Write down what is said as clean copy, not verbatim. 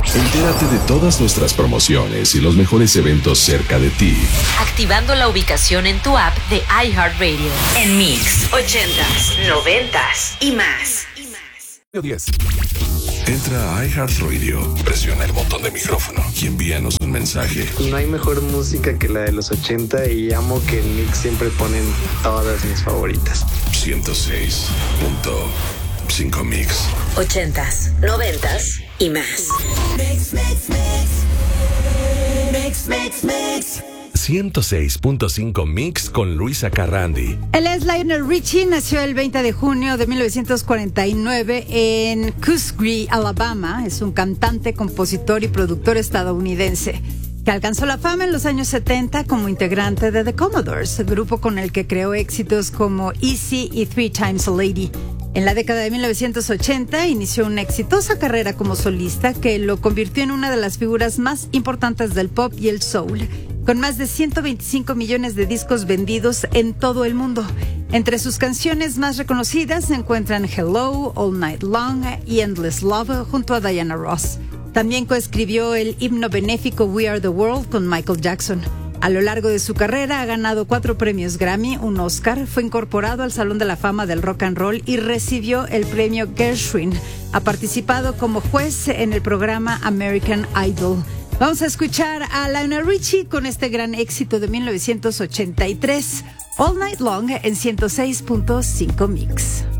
Entérate de todas nuestras promociones y los mejores eventos cerca de ti, activando la ubicación en tu app de iHeartRadio. En Mix 80s, 90s y más. 10. Entra a iHeartRadio, presiona el botón de micrófono y envíanos un mensaje. No hay mejor música que la de los 80 y amo que en Mix siempre ponen todas mis favoritas. 106.5 Mix. 80s, 90s y más. Mix. 106.5 Mix con Luisa Carrandi. Él es Lionel Richie, nació el 20 de junio de 1949 en Cusgree, Alabama. Es un cantante, compositor y productor estadounidense que alcanzó la fama en los años 70 como integrante de The Commodores, grupo con el que creó éxitos como Easy y Three Times a Lady. En la década de 1980 inició una exitosa carrera como solista que lo convirtió en una de las figuras más importantes del pop y el soul, con más de 125 millones de discos vendidos en todo el mundo. Entre sus canciones más reconocidas se encuentran Hello, All Night Long y Endless Love junto a Diana Ross. También coescribió el himno benéfico We Are the World con Michael Jackson. A lo largo de su carrera ha ganado 4 premios Grammy, un Oscar, fue incorporado al Salón de la Fama del Rock and Roll y recibió el premio Gershwin. Ha participado como juez en el programa American Idol. Vamos a escuchar a Lionel Richie con este gran éxito de 1983, All Night Long en 106.5 Mix.